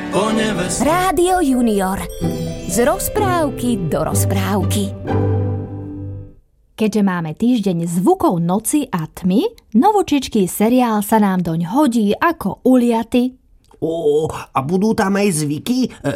o neveste. Rádio Junior. Z rozprávky do rozprávky. Keďže máme týždeň zvukov noci a tmy, novočičký seriál sa nám doň hodí ako uliaty. A budú tam aj zvyky?